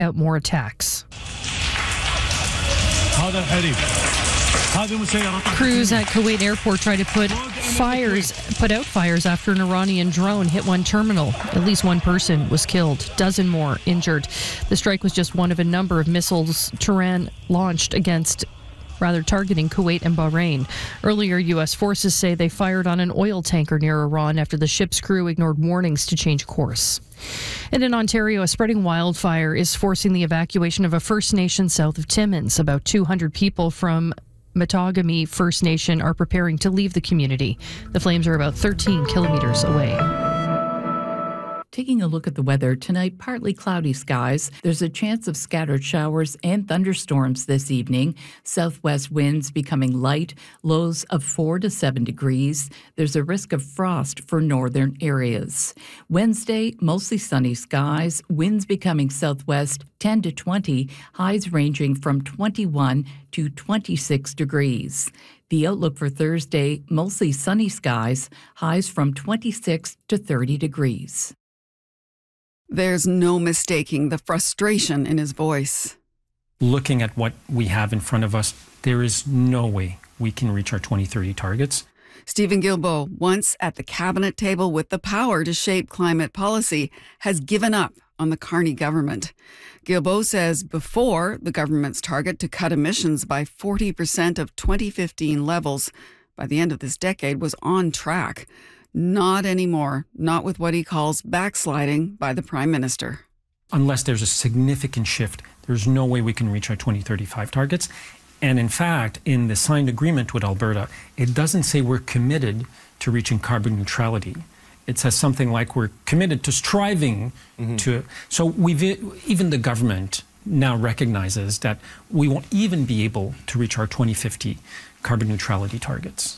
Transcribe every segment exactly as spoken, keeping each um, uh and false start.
out more attacks. Crews at Kuwait airport try to put fires, put out fires after an Iranian drone hit one terminal. At least one person was killed, dozen more injured. The strike was just one of a number of missiles Tehran launched against rather targeting Kuwait and Bahrain. Earlier, U S forces say they fired on an oil tanker near Iran after the ship's crew ignored warnings to change course. And in Ontario, a spreading wildfire is forcing the evacuation of a First Nation south of Timmins. About two hundred people from Matagami First Nation are preparing to leave the community. The flames are about thirteen kilometers away. Taking a look at the weather, tonight, partly cloudy skies. There's a chance of scattered showers and thunderstorms this evening. Southwest winds becoming light, lows of four to seven degrees. There's a risk of frost for northern areas. Wednesday, mostly sunny skies, winds becoming southwest ten to twenty, highs ranging from twenty-one to twenty-six degrees. The outlook for Thursday, mostly sunny skies, highs from twenty-six to thirty degrees. There's no mistaking the frustration in his voice. Looking at what we have in front of us, there is no way we can reach our twenty thirty targets. Stephen Guilbeault, once at the cabinet table with the power to shape climate policy, has given up on the Carney government. Guilbeault says before, the government's target to cut emissions by forty percent of twenty fifteen levels by the end of this decade was on track. Not anymore, not with what he calls backsliding by the Prime Minister. Unless there's a significant shift, there's no way we can reach our twenty thirty-five targets. And in fact, in the signed agreement with Alberta, it doesn't say we're committed to reaching carbon neutrality. It says something like we're committed to striving mm-hmm. to. So we've even the government now recognizes that we won't even be able to reach our twenty fifty carbon neutrality targets.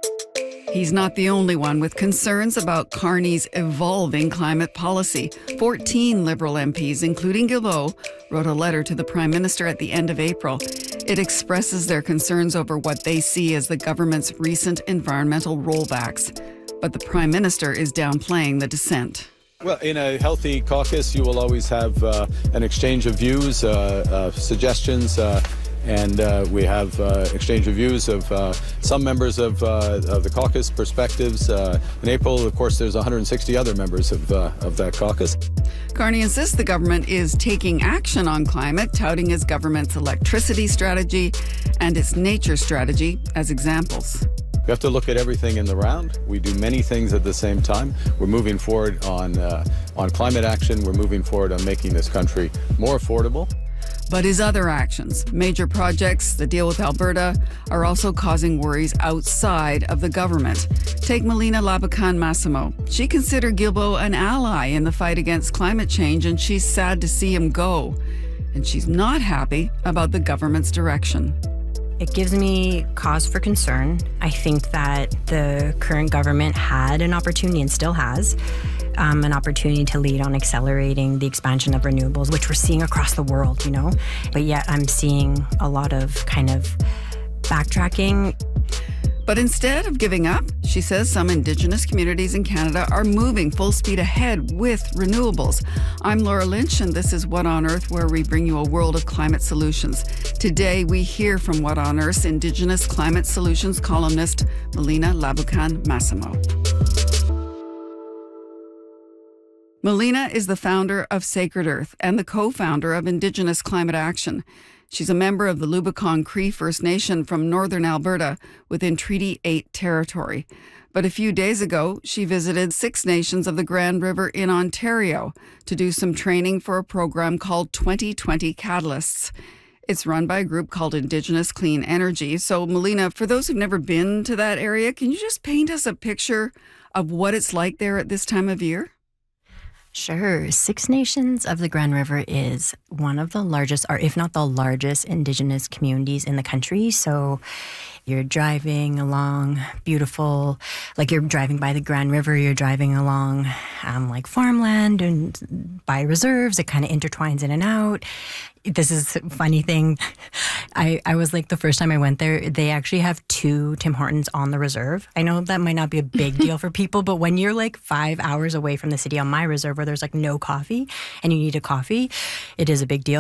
He's not the only one with concerns about Carney's evolving climate policy. fourteen Liberal M Ps, including Guilbeault, wrote a letter to the Prime Minister at the end of April. It expresses their concerns over what they see as the government's recent environmental rollbacks. But the Prime Minister is downplaying the dissent. Well, in a healthy caucus, you will always have uh, an exchange of views, uh, uh, suggestions, uh, and uh, we have uh, exchange of views of uh, some members of, uh, of the caucus perspectives. Uh, in April, of course, there's one hundred sixty other members of, uh, of that caucus. Carney insists the government is taking action on climate, touting his government's electricity strategy and its nature strategy as examples. We have to look at everything in the round. We do many things at the same time. We're moving forward on, uh, on climate action. We're moving forward on making this country more affordable. But his other actions, major projects, the deal with Alberta, are also causing worries outside of the government. Take Melina Labucan-Massimo. She considered Guilbeault an ally in the fight against climate change, and she's sad to see him go. And she's not happy about the government's direction. It gives me cause for concern. I think that the current government had an opportunity and still has um, an opportunity to lead on accelerating the expansion of renewables, which we're seeing across the world, you know. But yet I'm seeing a lot of kind of backtracking. But instead of giving up, she says some Indigenous communities in Canada are moving full speed ahead with renewables. I'm Laura Lynch, and this is What on Earth, where we bring you a world of climate solutions. Today, we hear from What on Earth's Indigenous Climate Solutions columnist, Melina Labucan-Massimo. Melina is the founder of Sacred Earth and the co-founder of Indigenous Climate Action. She's a member of the Lubicon Cree First Nation from northern Alberta within Treaty eight territory. But a few days ago, she visited Six Nations of the Grand River in Ontario to do some training for a program called twenty twenty Catalysts. It's run by a group called Indigenous Clean Energy. So, Melina, for those who've never been to that area, can you just paint us a picture of what it's like there at this time of year? Sure. Six Nations of the Grand River is one of the largest, or if not the largest, Indigenous communities in the country. So You're driving along beautiful, like you're driving by the Grand River, you're driving along um, like farmland and by reserves. It kind of intertwines in and out. This is a funny thing. I, I was like, the first time I went there, they actually have two Tim Hortons on the reserve. I know that might not be a big deal for people, but when you're like five hours away from the city on my reserve where there's like no coffee and you need a coffee, it is a big deal.